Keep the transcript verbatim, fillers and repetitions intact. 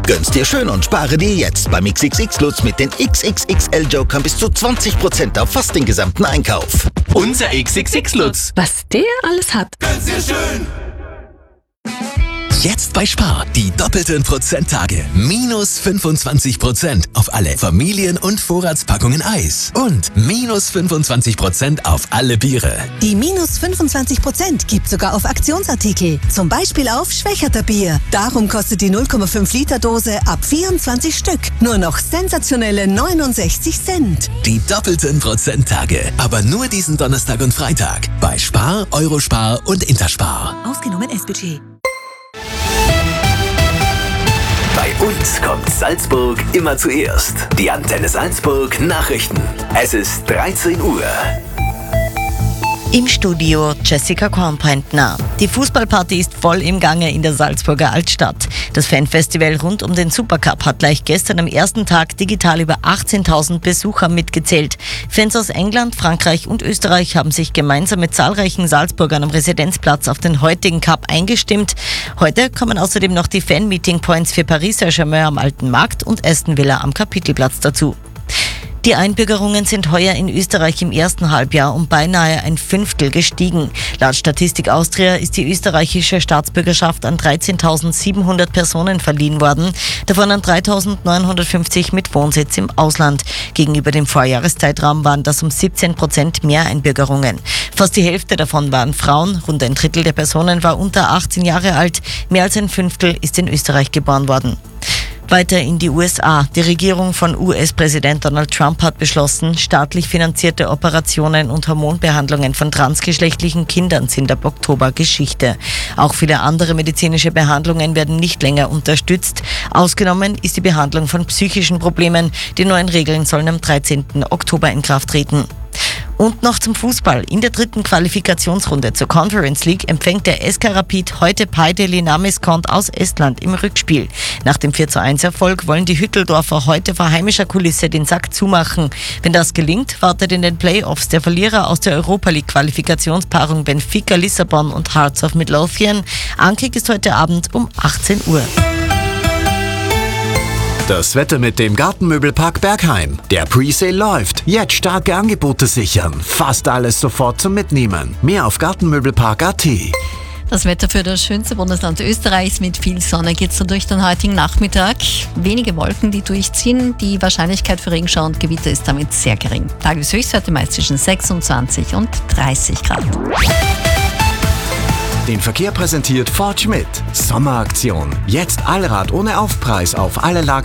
Gönn's dir schön und spare dir jetzt beim X X X Lutz mit den X X X L-Jokern bis zu zwanzig Prozent auf fast den gesamten Einkauf. Unser X X X Lutz. Was der alles hat. Gönn's dir schön. Jetzt bei Spar, die doppelten Prozenttage. Minus fünfundzwanzig Prozent auf alle Familien- und Vorratspackungen Eis. Und minus fünfundzwanzig Prozent auf alle Biere. Die minus fünfundzwanzig Prozent gibt sogar auf Aktionsartikel. Zum Beispiel auf Schwächerter Bier. Darum kostet die null Komma fünf Liter Dose ab vierundzwanzig Stück nur noch sensationelle neunundsechzig Cent. Die doppelten Prozenttage. Aber nur diesen Donnerstag und Freitag. Bei Spar, Eurospar und Interspar. Ausgenommen S-Budget. Bei uns kommt Salzburg immer zuerst. Die Antenne Salzburg Nachrichten. Es ist dreizehn Uhr. Im Studio Jessica Kornbrentner. Die Fußballparty ist voll im Gange in der Salzburger Altstadt. Das Fanfestival rund um den Supercup hat gleich gestern am ersten Tag digital über achtzehntausend Besucher mitgezählt. Fans aus England, Frankreich und Österreich haben sich gemeinsam mit zahlreichen Salzburgern am Residenzplatz auf den heutigen Cup eingestimmt. Heute kommen außerdem noch die Fan-Meeting-Points für Paris Saint-Germain am Alten Markt und Aston Villa am Kapitelplatz dazu. Die Einbürgerungen sind heuer in Österreich im ersten Halbjahr um beinahe ein Fünftel gestiegen. Laut Statistik Austria ist die österreichische Staatsbürgerschaft an dreizehntausendsiebenhundert Personen verliehen worden, davon an dreitausendneunhundertfünfzig mit Wohnsitz im Ausland. Gegenüber dem Vorjahreszeitraum waren das um siebzehn Prozent mehr Einbürgerungen. Fast die Hälfte davon waren Frauen, rund ein Drittel der Personen war unter achtzehn Jahre alt, mehr als ein Fünftel ist in Österreich geboren worden. Weiter in die U S A. Die Regierung von U S-Präsident Donald Trump hat beschlossen, staatlich finanzierte Operationen und Hormonbehandlungen von transgeschlechtlichen Kindern sind ab Oktober Geschichte. Auch viele andere medizinische Behandlungen werden nicht länger unterstützt. Ausgenommen ist die Behandlung von psychischen Problemen. Die neuen Regeln sollen am dreizehnten Oktober in Kraft treten. Und noch zum Fußball. In der dritten Qualifikationsrunde zur Conference League empfängt der S K Rapid heute Paide Namiskont aus Estland im Rückspiel. Nach dem vier zu eins Erfolg wollen die Hütteldorfer heute vor heimischer Kulisse den Sack zumachen. Wenn das gelingt, wartet in den Playoffs der Verlierer aus der Europa League Qualifikationspaarung Benfica Lissabon und Hearts of Midlothian. Ankick ist heute Abend um achtzehn Uhr. Das Wetter mit dem Gartenmöbelpark Bergheim. Der Presale läuft. Jetzt starke Angebote sichern. Fast alles sofort zum Mitnehmen. Mehr auf gartenmöbelpark punkt at. Das Wetter für das schönste Bundesland Österreichs mit viel Sonne geht so durch den heutigen Nachmittag. Wenige Wolken, die durchziehen. Die Wahrscheinlichkeit für Regenschauer und Gewitter ist damit sehr gering. Tageshöchstwerte meist zwischen sechsundzwanzig und dreißig Grad. Den Verkehr präsentiert Ford Schmidt. Sommeraktion. Jetzt Allrad ohne Aufpreis auf alle Lager.